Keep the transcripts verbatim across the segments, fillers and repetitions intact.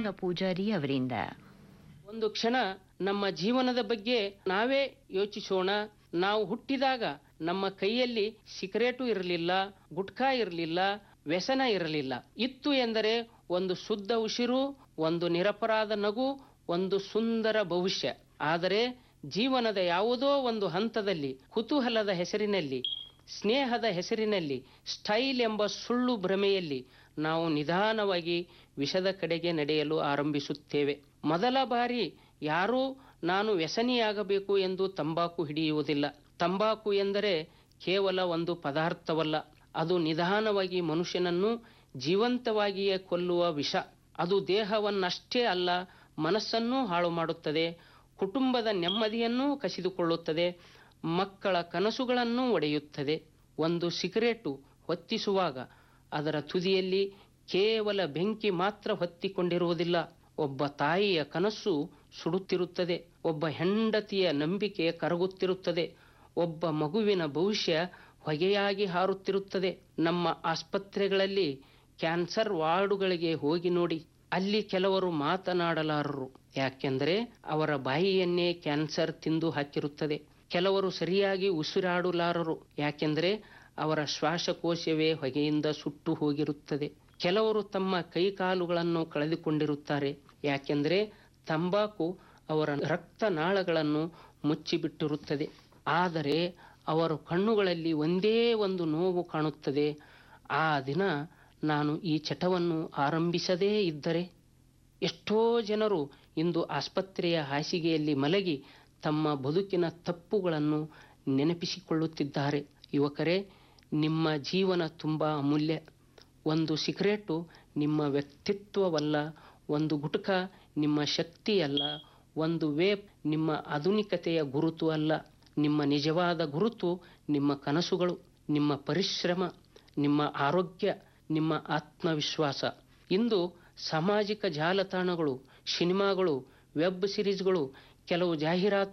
ಪೂಜಾರಿ ಅವರಿಂದ. ಒಂದು ಕ್ಷಣ ನಮ್ಮ ಜೀವನದ ಬಗ್ಗೆ ನಾವೇ ಯೋಚಿಸೋಣ. ನಾವು ಹುಟ್ಟಿದಾಗ ನಮ್ಮ ಕೈಯಲ್ಲಿ ಸಿಗರೇಟು ಇರಲಿಲ್ಲ, ಗುಟ್ಕಾ ಇರಲಿಲ್ಲ, ವ್ಯಸನ ಇರಲಿಲ್ಲ. ಇತ್ತು ಎಂದರೆ ಒಂದು ಶುದ್ಧ ಉಸಿರು, ಒಂದು ನಿರಪರಾಧ ನಗು, ಒಂದು ಸುಂದರ ಭವಿಷ್ಯ. ಆದರೆ ಜೀವನದ ಯಾವುದೋ ಒಂದು ಹಂತದಲ್ಲಿ ಕುತೂಹಲದ ಹೆಸರಿನಲ್ಲಿ, ಸ್ನೇಹದ ಹೆಸರಿನಲ್ಲಿ, ಸ್ಟೈಲ್ ಎಂಬ ಸುಳ್ಳು ಭ್ರಮೆಯಲ್ಲಿ ನಾವು ನಿಧಾನವಾಗಿ ವಿಷದ ಕಡೆಗೆ ನಡೆಯಲು ಆರಂಭಿಸುತ್ತೇವೆ. ಮೊದಲ ಬಾರಿ ಯಾರೂ ನಾನು ವ್ಯಸನಿಯಾಗಬೇಕು ಎಂದು ತಂಬಾಕು ಹಿಡಿಯುವುದಿಲ್ಲ. ತಂಬಾಕು ಎಂದರೆ ಕೇವಲ ಒಂದು ಪದಾರ್ಥವಲ್ಲ, ಅದು ನಿಧಾನವಾಗಿ ಮನುಷ್ಯನನ್ನು ಜೀವಂತವಾಗಿಯೇ ಕೊಲ್ಲುವ ವಿಷ. ಅದು ದೇಹವನ್ನಷ್ಟೇ ಅಲ್ಲ, ಮನಸ್ಸನ್ನೂ ಹಾಳು ಮಾಡುತ್ತದೆ, ಕುಟುಂಬದ ನೆಮ್ಮದಿಯನ್ನೂ ಕಸಿದುಕೊಳ್ಳುತ್ತದೆ, ಮಕ್ಕಳ ಕನಸುಗಳನ್ನೂ ಒಡೆಯುತ್ತದೆ. ಒಂದು ಸಿಗರೇಟು ಹೊತ್ತಿಸುವಾಗ ಅದರ ತುದಿಯಲ್ಲಿ ಕೇವಲ ಬೆಂಕಿ ಮಾತ್ರ ಹೊತ್ತಿಕೊಂಡಿರುವುದಿಲ್ಲ. ಒಬ್ಬ ತಾಯಿಯ ಕನಸು ಸುಡುತ್ತಿರುತ್ತದೆ, ಒಬ್ಬ ಹೆಂಡತಿಯ ನಂಬಿಕೆ ಕರಗುತ್ತಿರುತ್ತದೆ, ಒಬ್ಬ ಮಗುವಿನ ಭವಿಷ್ಯ ಹೊಗೆಯಾಗಿ ಹಾರುತ್ತಿರುತ್ತದೆ. ನಮ್ಮ ಆಸ್ಪತ್ರೆಗಳಲ್ಲಿ ಕ್ಯಾನ್ಸರ್ ವಾರ್ಡುಗಳಿಗೆ ಹೋಗಿ ನೋಡಿ. ಅಲ್ಲಿ ಕೆಲವರು ಮಾತನಾಡಲಾರರು, ಯಾಕೆಂದರೆ ಅವರ ಬಾಯಿಯನ್ನೇ ಕ್ಯಾನ್ಸರ್ ತಿಂದು ಹಾಕಿರುತ್ತದೆ. ಕೆಲವರು ಸರಿಯಾಗಿ ಉಸಿರಾಡಲಾರರು, ಯಾಕೆಂದರೆ ಅವರ ಶ್ವಾಸಕೋಶವೇ ಹೊಗೆಯಿಂದ ಸುಟ್ಟು ಹೋಗಿರುತ್ತದೆ. ಕೆಲವರು ತಮ್ಮ ಕೈಕಾಲುಗಳನ್ನು ಕಳೆದುಕೊಂಡಿರುತ್ತಾರೆ, ಯಾಕೆಂದರೆ ತಂಬಾಕು ಅವರ ರಕ್ತನಾಳಗಳನ್ನು ಮುಚ್ಚಿಬಿಟ್ಟಿರುತ್ತದೆ. ಆದರೆ ಅವರ ಕಣ್ಣುಗಳಲ್ಲಿ ಒಂದೇ ಒಂದು ನೋವು ಕಾಣುತ್ತದೆ. ಆ ದಿನ ನಾನು ಈ ಚಟವನ್ನು ಆರಂಭಿಸದೇ ಇದ್ದರೆ. ಎಷ್ಟೋ ಜನರು ಇಂದು ಆಸ್ಪತ್ರೆಯ ಹಾಸಿಗೆಯಲ್ಲಿ ಮಲಗಿ ತಮ್ಮ ಬದುಕಿನ ತಪ್ಪುಗಳನ್ನು ನೆನಪಿಸಿಕೊಳ್ಳುತ್ತಿದ್ದಾರೆ. ಯುವಕರೇ, ನಿಮ್ಮ ಜೀವನ ತುಂಬ ಅಮೂಲ್ಯ. ಒಂದು ಸಿಗರೇಟು ನಿಮ್ಮ ವ್ಯಕ್ತಿತ್ವವಲ್ಲ, ಒಂದು ಗುಟುಕ ನಿಮ್ಮ ಶಕ್ತಿಯಲ್ಲ, ಒಂದು ವೇಪ್ ನಿಮ್ಮ ಆಧುನಿಕತೆಯ ಗುರುತು ಅಲ್ಲ. ನಿಮ್ಮ ನಿಜವಾದ ಗುರುತು ನಿಮ್ಮ ಕನಸುಗಳು, ನಿಮ್ಮ ಪರಿಶ್ರಮ, ನಿಮ್ಮ ಆರೋಗ್ಯ, ನಿಮ್ಮ ಆತ್ಮವಿಶ್ವಾಸ. ಇಂದು ಸಾಮಾಜಿಕ ಜಾಲತಾಣಗಳು, ಸಿನಿಮಾಗಳು, ವೆಬ್ ಸಿರೀಸ್ಗಳು, ಕೆಲವು ಜಾಹೀರಾತು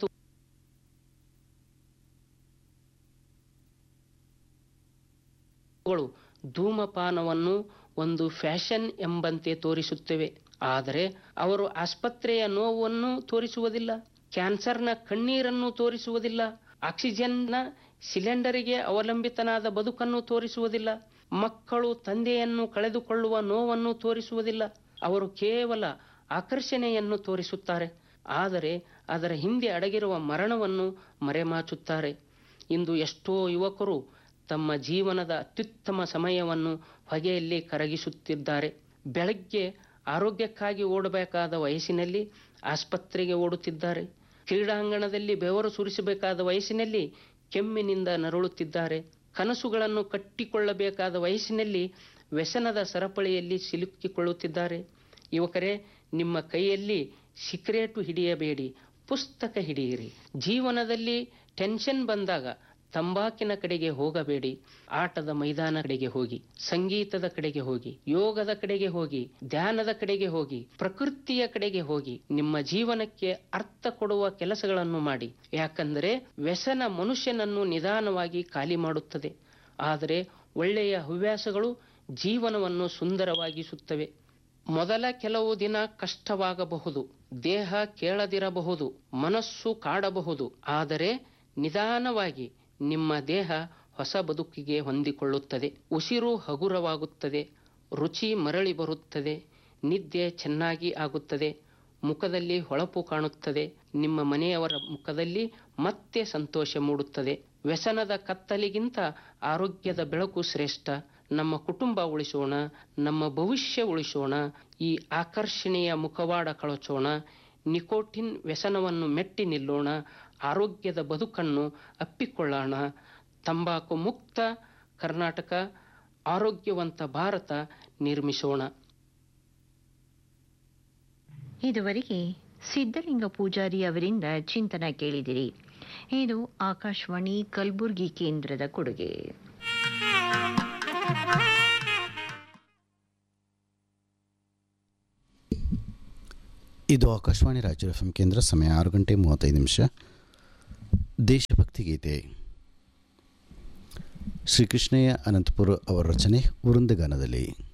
ಧೂಮಪಾನವನ್ನು ಒಂದು ಫ್ಯಾಷನ್ ಎಂಬಂತೆ ತೋರಿಸುತ್ತವೆ. ಆದರೆ ಅವರು ಆಸ್ಪತ್ರೆಯ ನೋವನ್ನು ತೋರಿಸುವುದಿಲ್ಲ, ಕ್ಯಾನ್ಸರ್ನ ಕಣ್ಣೀರನ್ನು ತೋರಿಸುವುದಿಲ್ಲ, ಆಕ್ಸಿಜನ್ನ ಸಿಲಿಂಡರಿಗೆ ಅವಲಂಬಿತನಾದ ಬದುಕನ್ನು ತೋರಿಸುವುದಿಲ್ಲ, ಮಕ್ಕಳು ತಂದೆಯನ್ನು ಕಳೆದುಕೊಳ್ಳುವ ನೋವನ್ನು ತೋರಿಸುವುದಿಲ್ಲ. ಅವರು ಕೇವಲ ಆಕರ್ಷಣೆಯನ್ನು ತೋರಿಸುತ್ತಾರೆ, ಆದರೆ ಅದರ ಹಿಂದೆ ಅಡಗಿರುವ ಮರಣವನ್ನು ಮರೆಮಾಚುತ್ತಾರೆ. ಇಂದು ಎಷ್ಟೋ ಯುವಕರು ತಮ್ಮ ಜೀವನದ ಅತ್ಯುತ್ತಮ ಸಮಯವನ್ನು ಹೊಗೆಯಲ್ಲಿ ಕರಗಿಸುತ್ತಿದ್ದಾರೆ. ಬೆಳಗ್ಗೆ ಆರೋಗ್ಯಕ್ಕಾಗಿ ಓಡಬೇಕಾದ ವಯಸ್ಸಿನಲ್ಲಿ ಆಸ್ಪತ್ರೆಗೆ ಓಡುತ್ತಿದ್ದಾರೆ. ಕ್ರೀಡಾಂಗಣದಲ್ಲಿ ಬೆವರು ಸುರಿಸಬೇಕಾದ ವಯಸ್ಸಿನಲ್ಲಿ ಕೆಮ್ಮಿನಿಂದ ನರಳುತ್ತಿದ್ದಾರೆ. ಕನಸುಗಳನ್ನು ಕಟ್ಟಿಕೊಳ್ಳಬೇಕಾದ ವಯಸ್ಸಿನಲ್ಲಿ ವ್ಯಸನದ ಸರಪಳಿಯಲ್ಲಿ ಸಿಲುಕಿಕೊಳ್ಳುತ್ತಿದ್ದಾರೆ. ಯುವಕರೇ, ನಿಮ್ಮ ಕೈಯಲ್ಲಿ ಸಿಗರೇಟು ಹಿಡಿಯಬೇಡಿ, ಪುಸ್ತಕ ಹಿಡಿಯಿರಿ. ಜೀವನದಲ್ಲಿ ಟೆನ್ಷನ್ ಬಂದಾಗ ತಂಬಾಕಿನ ಕಡೆಗೆ ಹೋಗಬೇಡಿ. ಆಟದ ಮೈದಾನ ಕಡೆಗೆ ಹೋಗಿ, ಸಂಗೀತದ ಕಡೆಗೆ ಹೋಗಿ, ಯೋಗದ ಕಡೆಗೆ ಹೋಗಿ, ಧ್ಯಾನದ ಕಡೆಗೆ ಹೋಗಿ, ಪ್ರಕೃತಿಯ ಕಡೆಗೆ ಹೋಗಿ. ನಿಮ್ಮ ಜೀವನಕ್ಕೆ ಅರ್ಥ ಕೊಡುವ ಕೆಲಸಗಳನ್ನು ಮಾಡಿ. ಯಾಕಂದರೆ ವ್ಯಸನ ಮನುಷ್ಯನನ್ನು ನಿಧಾನವಾಗಿ ಖಾಲಿ ಮಾಡುತ್ತದೆ, ಆದರೆ ಒಳ್ಳೆಯ ಹವ್ಯಾಸಗಳು ಜೀವನವನ್ನು ಸುಂದರವಾಗಿಸುತ್ತವೆ. ಮೊದಲ ಕೆಲವು ದಿನ ಕಷ್ಟವಾಗಬಹುದು, ದೇಹ ಕೇಳದಿರಬಹುದು, ಮನಸ್ಸು ಕಾಡಬಹುದು. ಆದರೆ ನಿಧಾನವಾಗಿ ನಿಮ್ಮ ದೇಹ ಹೊಸ ಬದುಕಿಗೆ ಹೊಂದಿಕೊಳ್ಳುತ್ತದೆ. ಉಸಿರು ಹಗುರವಾಗುತ್ತದೆ, ರುಚಿ ಮರಳಿ ಬರುತ್ತದೆ, ನಿದ್ದೆ ಚೆನ್ನಾಗಿ ಆಗುತ್ತದೆ, ಮುಖದಲ್ಲಿ ಹೊಳಪು ಕಾಣುತ್ತದೆ, ನಿಮ್ಮ ಮನೆಯವರ ಮುಖದಲ್ಲಿ ಮತ್ತೆ ಸಂತೋಷ ಮೂಡುತ್ತದೆ. ವ್ಯಸನದ ಕತ್ತಲಿಗಿಂತ ಆರೋಗ್ಯದ ಬೆಳಕು ಶ್ರೇಷ್ಠ. ನಮ್ಮ ಕುಟುಂಬ ಉಳಿಸೋಣ, ನಮ್ಮ ಭವಿಷ್ಯ ಉಳಿಸೋಣ, ಈ ಆಕರ್ಷಣೆಯ ಮುಖವಾಡ ಕಳಚೋಣ. ನಿಕೋಟಿನ್ ವ್ಯಸನವನ್ನು ಮೆಟ್ಟಿ ನಿಲ್ಲೋಣ, ಆರೋಗ್ಯದ ಬದುಕನ್ನು ಅಪ್ಪಿಕೊಳ್ಳೋಣ. ತಂಬಾಕು ಮುಕ್ತ ಕರ್ನಾಟಕ, ಆರೋಗ್ಯವಂತ ಭಾರತ ನಿರ್ಮಿಸೋಣ. ಇದುವರೆಗೆ ಸಿದ್ಧಲಿಂಗ ಪೂಜಾರಿ ಅವರಿಂದ ಚಿಂತನ ಕೇಳಿದಿರಿ. ಇದು ಆಕಾಶವಾಣಿ ಕಲಬುರಗಿ ಕೇಂದ್ರದ ಕೊಡುಗೆ. ಇದು ಆಕಾಶವಾಣಿ ರಾಯಚೂರು ಎಫ್ ಎಂ ಕೇಂದ್ರ. ಸಮಯ ಆರು ಗಂಟೆ ಮೂವತ್ತೈದು ನಿಮಿಷ. ದೇಶಭಕ್ತಿ ಗೀತೆ ಶ್ರೀಕೃಷ್ಣಯ್ಯ ಅನಂತಪುರ ಅವರ ರಚನೆ ವೃಂದಗಾನದಲ್ಲಿ.